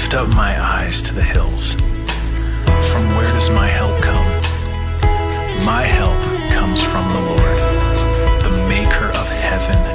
lift up my eyes to the hills. From where does my help come? My help comes from the Lord, the maker of heaven